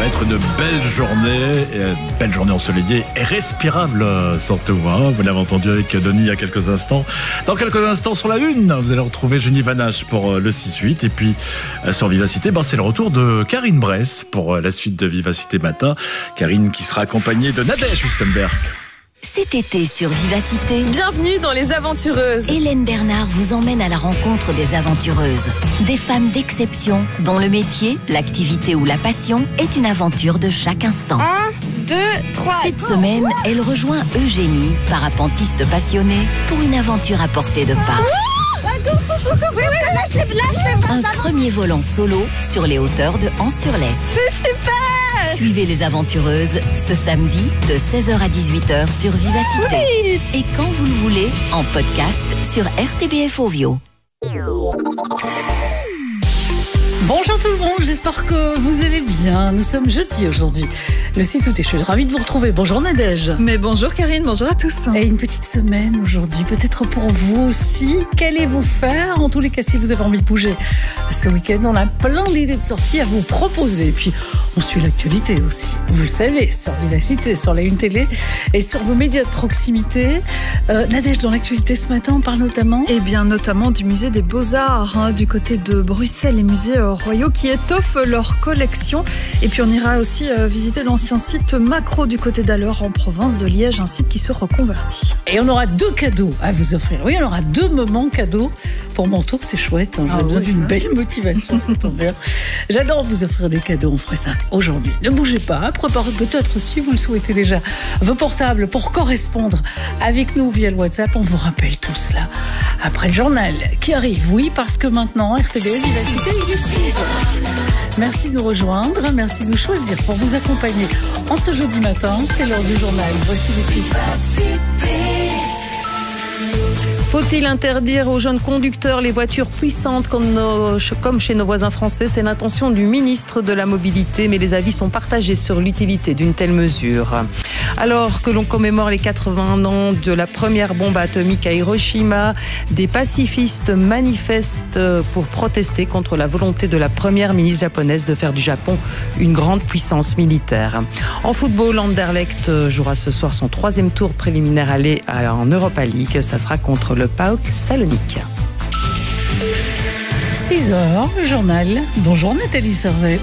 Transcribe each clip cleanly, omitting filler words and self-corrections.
être une belle journée ensoleillée et respirable surtout. Vous l'avez entendu avec Denis il y a quelques instants. Dans quelques instants sur la une, vous allez retrouver Jenny Vanache pour le 6-8. Et puis sur Vivacité, c'est le retour de Karine Bress pour la suite de Vivacité Matin. Karine qui sera accompagnée de Nadège Hustenberg. Cet été sur Vivacité, bienvenue dans Les Aventureuses. Hélène Bernard vous emmène à la rencontre des aventureuses. Des femmes d'exception dont le métier, l'activité ou la passion est une aventure de chaque instant. 1, 2, 3. Cette semaine, elle rejoint Eugénie, parapentiste passionnée, pour une aventure à portée de pas. Un premier vol en solo sur les hauteurs de Ans-sur-Lesse. C'est super! Suivez les aventureuses ce samedi de 16h à 18h sur Vivacité. Oui. Et quand vous le voulez, en podcast sur RTBF Ovio. Bonjour tout le monde, j'espère que vous allez bien. Nous sommes jeudi aujourd'hui, le 6 août, et je suis ravie de vous retrouver. Bonjour Nadège. Mais bonjour Karine, bonjour à tous. Et une petite semaine aujourd'hui, peut-être pour vous aussi. Qu'allez-vous faire? En tous les cas, si vous avez envie de bouger ce week-end, on a plein d'idées de sorties à vous proposer. Puis on suit l'actualité aussi, vous le savez, sur Vivacité, sur la Une Télé et sur vos médias de proximité. Nadège, dans l'actualité ce matin, on parle notamment notamment du musée des Beaux-Arts, du côté de Bruxelles, les musées royaux qui étoffent leur collection. Et puis on ira aussi visiter l'ancien site Macro du côté d'Alleur en province de Liège, un site qui se reconvertit. Et on aura 2 cadeaux à vous offrir. Oui, on aura 2 moments cadeaux. Pour mon tour, c'est chouette. J'ai besoin d'une belle motivation, ça tombe bien. J'adore vous offrir des cadeaux. On ferait ça aujourd'hui. Ne bougez pas. Préparez peut-être, si vous le souhaitez déjà, vos portables pour correspondre avec nous via le WhatsApp. On vous rappelle tout cela après le journal qui arrive. Oui, parce que maintenant, RTBF Vivacité, il est 6h. Merci de nous rejoindre. Merci de nous choisir pour vous accompagner en ce jeudi matin. C'est l'heure du journal. Voici les titres. Faut-il interdire aux jeunes conducteurs les voitures puissantes comme chez nos voisins français? C'est l'intention du ministre de la Mobilité, mais les avis sont partagés sur l'utilité d'une telle mesure. Alors que l'on commémore les 80 ans de la première bombe atomique à Hiroshima, des pacifistes manifestent pour protester contre la volonté de la première ministre japonaise de faire du Japon une grande puissance militaire. En football, Anderlecht jouera ce soir son 3e tour préliminaire aller en Europa League. Ça sera contre le PAOK Salonique. 6h, le journal. Bonjour Nathalie Servet.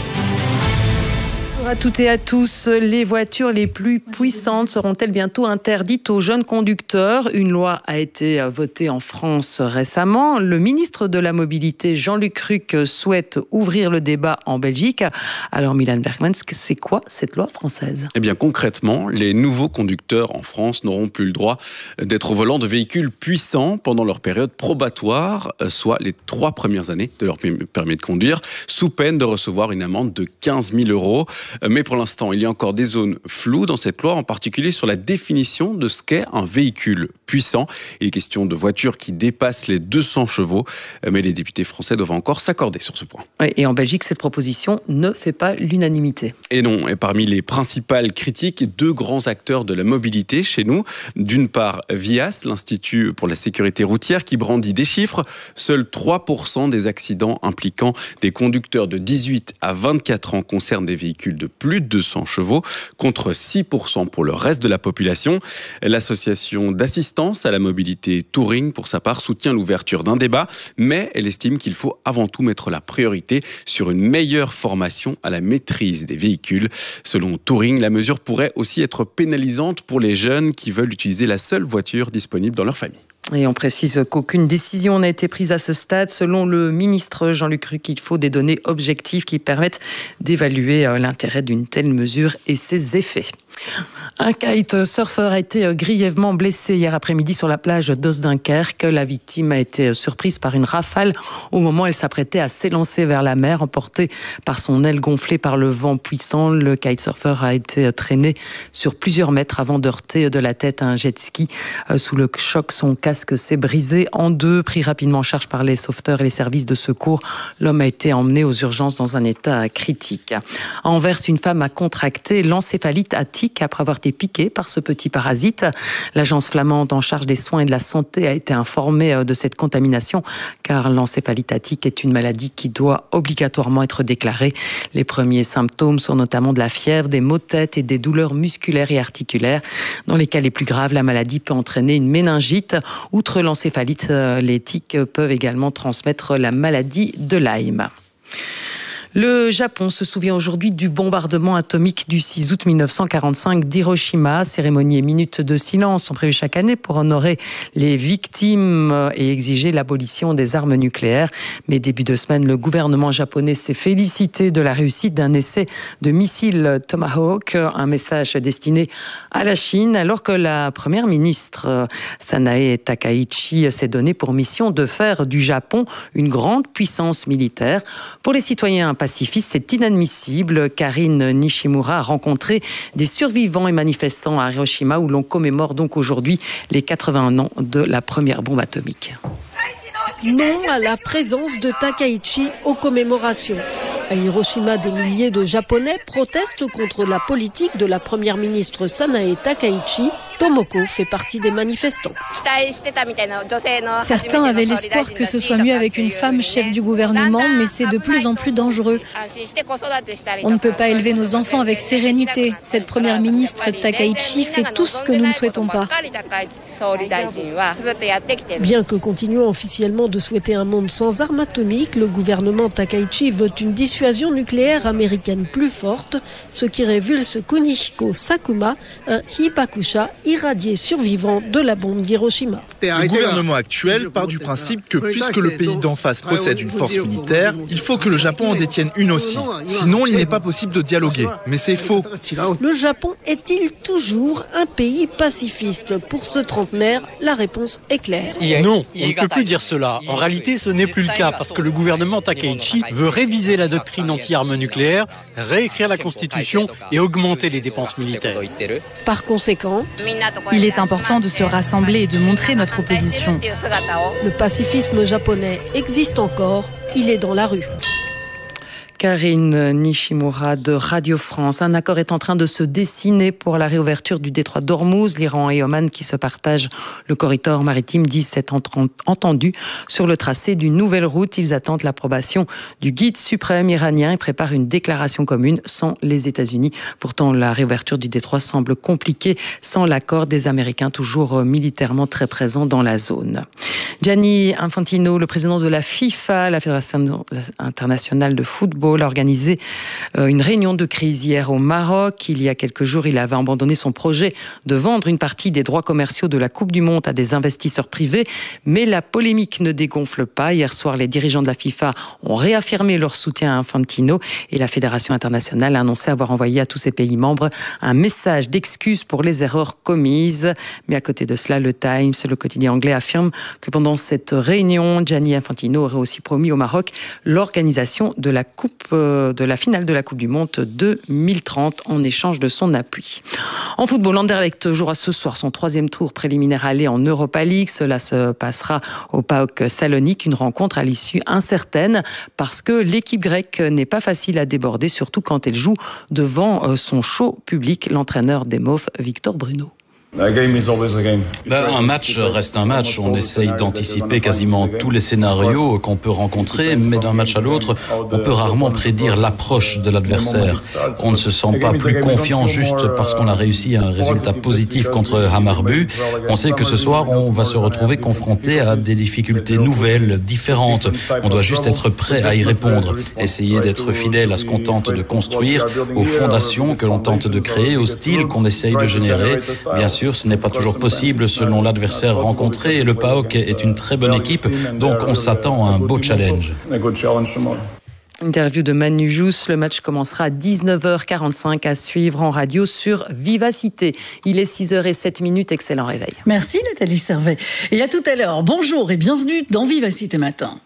Bonjour à toutes et à tous. Les voitures les plus puissantes seront-elles bientôt interdites aux jeunes conducteurs? Une loi a été votée en France récemment. Le ministre de la Mobilité, Jean-Luc Ruck, souhaite ouvrir le débat en Belgique. Alors Milan Bergman, c'est quoi cette loi française? Eh bien concrètement, les nouveaux conducteurs en France n'auront plus le droit d'être au volant de véhicules puissants pendant leur période probatoire, soit les 3 premières années de leur permis de conduire, sous peine de recevoir une amende de 15 000 €. Mais pour l'instant, il y a encore des zones floues dans cette loi, en particulier sur la définition de ce qu'est un véhicule puissant. Il est question de voitures qui dépassent les 200 chevaux, mais les députés français doivent encore s'accorder sur ce point. Et en Belgique, cette proposition ne fait pas l'unanimité. Et non, et parmi les principales critiques, 2 grands acteurs de la mobilité chez nous. D'une part, VIAS, l'Institut pour la sécurité routière, qui brandit des chiffres. Seuls 3% des accidents impliquant des conducteurs de 18 à 24 ans concernent des véhicules de plus de 200 chevaux, contre 6% pour le reste de la population. L'association d'assistance à la mobilité Touring, pour sa part, soutient l'ouverture d'un débat, mais elle estime qu'il faut avant tout mettre la priorité sur une meilleure formation à la maîtrise des véhicules. Selon Touring, la mesure pourrait aussi être pénalisante pour les jeunes qui veulent utiliser la seule voiture disponible dans leur famille. Et on précise qu'aucune décision n'a été prise à ce stade. Selon le ministre Jean-Luc Ruck, il faut des données objectives qui permettent d'évaluer l'intérêt d'une telle mesure et ses effets. Un kitesurfer a été grièvement blessé hier après-midi sur la plage d'Osdunkerque. La victime a été surprise par une rafale au moment où elle s'apprêtait à s'élancer vers la mer. Emporté par son aile gonflée par le vent puissant, le kitesurfer a été traîné sur plusieurs mètres avant de heurter de la tête à un jet ski. Sous le choc, son casque s'est brisé en 2. Pris rapidement en charge par les sauveteurs et les services de secours, l'homme a été emmené aux urgences dans un état critique. À Anvers, une femme a contracté l'encéphalite atypique anaphylactique après avoir été piquée par ce petit parasite. L'agence flamande en charge des soins et de la santé a été informée de cette contamination car l'encéphalite attique est une maladie qui doit obligatoirement être déclarée. Les premiers symptômes sont notamment de la fièvre, des maux de tête et des douleurs musculaires et articulaires. Dans les cas les plus graves, la maladie peut entraîner une méningite. Outre l'encéphalite, les tiques peuvent également transmettre la maladie de Lyme. Le Japon se souvient aujourd'hui du bombardement atomique du 6 août 1945 d'Hiroshima. Cérémonies et minutes de silence sont prévues chaque année pour honorer les victimes et exiger l'abolition des armes nucléaires. Mais début de semaine, le gouvernement japonais s'est félicité de la réussite d'un essai de missile Tomahawk, un message destiné à la Chine, alors que la première ministre Sanae Takaichi s'est donnée pour mission de faire du Japon une grande puissance militaire. Pour les citoyens pacifiste, c'est inadmissible. Karine Nishimura a rencontré des survivants et manifestants à Hiroshima où l'on commémore donc aujourd'hui les 81 ans de la première bombe atomique. Non à la présence de Takaichi aux commémorations. À Hiroshima, des milliers de Japonais protestent contre la politique de la première ministre Sanae Takaichi. Tomoko fait partie des manifestants. Certains avaient l'espoir que ce soit mieux avec une femme chef du gouvernement, mais c'est de plus en plus dangereux. On ne peut pas élever nos enfants avec sérénité. Cette première ministre Takaichi fait tout ce que nous ne souhaitons pas. Bien que continuant officiellement de souhaiter un monde sans armes atomiques, le gouvernement Takaichi veut une dissuasion nucléaire américaine plus forte, ce qui révulse Kunihiko Sakuma, un hibakusha irradié survivant de la bombe d'Hiroshima. Le gouvernement actuel part du principe que puisque le pays d'en face possède une force militaire, il faut que le Japon en détienne une aussi. Sinon, il n'est pas possible de dialoguer. Mais c'est faux. Le Japon est-il toujours un pays pacifiste? Pour ce trentenaire, la réponse est claire. Non, on ne peut plus dire cela. En réalité, ce n'est plus le cas parce que le gouvernement Takaichi veut réviser la doctrine anti-armes nucléaires, réécrire la Constitution et augmenter les dépenses militaires. Par conséquent, il est important de se rassembler et de montrer notre opposition. Le pacifisme japonais existe encore, il est dans la rue. Karine Nishimura de Radio France. Un accord est en train de se dessiner pour la réouverture du détroit d'Ormuz. L'Iran et Oman, qui se partagent le corridor maritime, disent s'être entendus sur le tracé d'une nouvelle route. Ils attendent l'approbation du guide suprême iranien et préparent une déclaration commune sans les États-Unis. Pourtant, la réouverture du détroit semble compliquée sans l'accord des Américains, toujours militairement très présents dans la zone. Gianni Infantino, le président de la FIFA, la Fédération internationale de football, a organisé une réunion de crise hier au Maroc. Il y a quelques jours, il avait abandonné son projet de vendre une partie des droits commerciaux de la Coupe du Monde à des investisseurs privés. Mais la polémique ne dégonfle pas. Hier soir, les dirigeants de la FIFA ont réaffirmé leur soutien à Infantino et la Fédération internationale a annoncé avoir envoyé à tous ses pays membres un message d'excuse pour les erreurs commises. Mais à côté de cela, le Times, le quotidien anglais, affirme que pendant cette réunion, Gianni Infantino aurait aussi promis au Maroc l'organisation de la finale de la Coupe du Monde 2030 en échange de son appui. En football, Anderlecht jouera ce soir son 3e tour préliminaire aller en Europa League. Cela se passera au PAOK Salonique, une rencontre à l'issue incertaine parce que l'équipe grecque n'est pas facile à déborder, surtout quand elle joue devant son chaud public, l'entraîneur des Mauves, Victor Bruno. Un match reste un match. On essaye d'anticiper quasiment tous les scénarios qu'on peut rencontrer, mais d'un match à l'autre, on peut rarement prédire l'approche de l'adversaire. On ne se sent pas plus confiant juste parce qu'on a réussi un résultat positif contre Hammarby. On sait que ce soir, on va se retrouver confronté à des difficultés nouvelles, différentes. On doit juste être prêt à y répondre. Essayer d'être fidèle à ce qu'on tente de construire, aux fondations que l'on tente de créer, au style qu'on essaye de générer. Bien sûr, ce n'est pas toujours possible selon l'adversaire rencontré et le PAOK est une très bonne équipe, donc on s'attend à un beau challenge. Interview de Manu Jousse. Le match commencera à 19h45 à suivre en radio sur Vivacité. Il est 6h07. Excellent réveil. Merci Nathalie Servet. Et à tout à l'heure. Bonjour et bienvenue dans Vivacité Matin.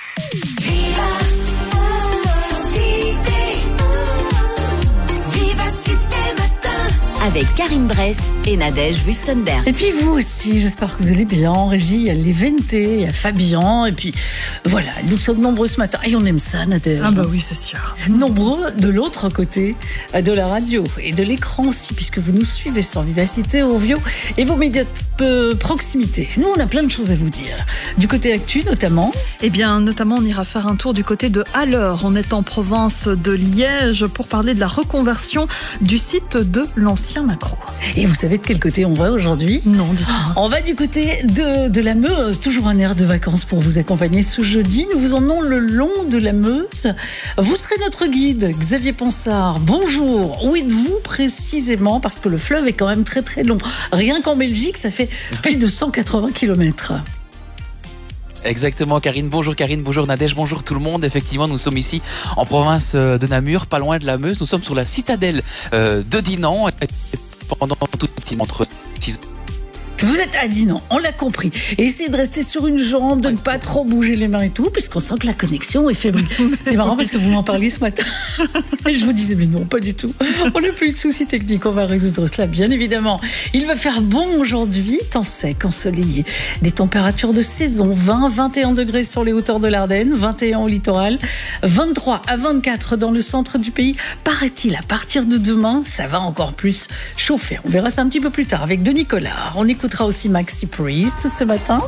Avec Karine Bress et Nadège Wüstenberg. Et puis vous aussi, j'espère que vous allez bien. En régie, il y a Léventé, il y a Fabien, et puis Voilà, nous sommes nombreux ce matin. Et on aime ça, Nadège. Ah bah oui, c'est sûr. Nombreux de l'autre côté de la radio et de l'écran aussi, puisque vous nous suivez sur Vivacité, Ovio et vos médias de proximité. Nous, on a plein de choses à vous dire. Du côté actu, notamment. Eh bien, notamment, on ira faire un tour du côté de Haller. On est en province de Liège pour parler de la reconversion du site de l'ancien Macro. Et vous savez de quel côté on va aujourd'hui? Non, dites-moi. On va du côté de la Meuse. Toujours un air de vacances pour vous accompagner ce jeudi. Nous vous emmenons le long de la Meuse. Vous serez notre guide, Xavier Ponsard. Bonjour. Où êtes-vous précisément? Parce que le fleuve est quand même très très long. Rien qu'en Belgique, ça fait plus de 180 km. Exactement, Karine. Bonjour Karine, bonjour Nadège, bonjour tout le monde. Effectivement, nous sommes ici en province de Namur, pas loin de la Meuse. Nous sommes sur la citadelle de Dinan. Pendant tout entre 6 Vous êtes à Dinan, on l'a compris. Et essayez de rester sur une jambe, de ne pas trop bouger les mains et tout, puisqu'on sent que la connexion est fébrile. C'est marrant parce que vous m'en parliez ce matin. Et je vous disais, mais non, pas du tout. On n'a plus de soucis techniques, on va résoudre cela, bien évidemment. Il va faire bon aujourd'hui, temps sec, ensoleillé. Des températures de saison, 20, 21 degrés sur les hauteurs de l'Ardenne, 21 au littoral, 23 à 24 dans le centre du pays. Paraît-il, à partir de demain, ça va encore plus chauffer. On verra ça un petit peu plus tard avec Denis Collard. On écoutera aussi Maxi Priest ce matin.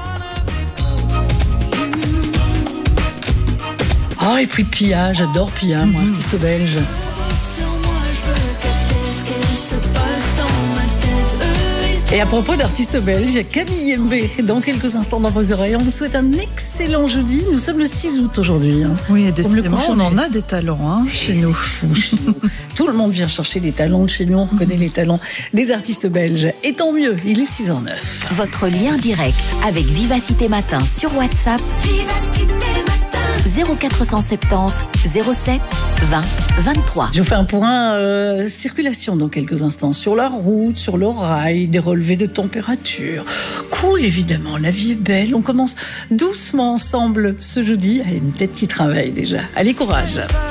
Oh, et puis Pia, j'adore Pia, moi, artiste belge. Et à propos d'artistes belges, il y a Camille Mbé dans quelques instants dans vos oreilles. On vous souhaite un excellent jeudi. Nous sommes le 6 août aujourd'hui. Oui, et décidément, on en a des talents chez nous. Tout le monde vient chercher des talents de chez nous. On reconnaît les talents des artistes belges. Et tant mieux, il est 6h09. Votre lien direct avec Vivacité Matin sur WhatsApp. Vivacité Matin. 0470 07 20 23. Je vous fais un point circulation dans quelques instants. Sur la route, sur le rail, des relevés de température. Cool, évidemment, la vie est belle. On commence doucement ensemble ce jeudi. Une tête qui travaille déjà. Allez, courage.